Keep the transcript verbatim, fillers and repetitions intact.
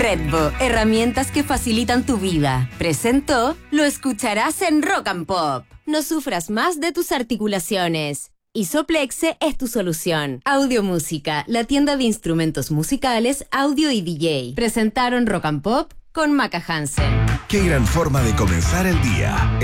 Redbo, herramientas que facilitan tu vida. Presentó, lo escucharás en Rock and Pop. No sufras más de tus articulaciones. Isoplexe es tu solución. Audio Música, la tienda de instrumentos musicales, audio y D J. Presentaron Rock and Pop con Maca Hansen. Qué gran forma de comenzar el día.